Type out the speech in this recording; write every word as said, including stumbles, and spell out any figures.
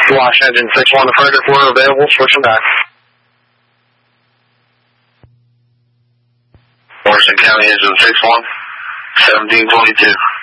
Wash engine six one to Frederick, we're available, switching back. Morrison County engine six one, seventeen twenty-two.